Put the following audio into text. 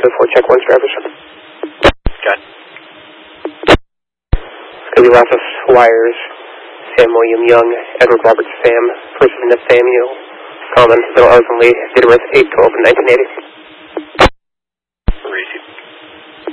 4, check 1's drivers. Got it. Schedule Office Wires, Sam William Young, Edward Robert Sam, First Nathaniel Common, Middle Arsenal Lee, date of birth 8/12/1980.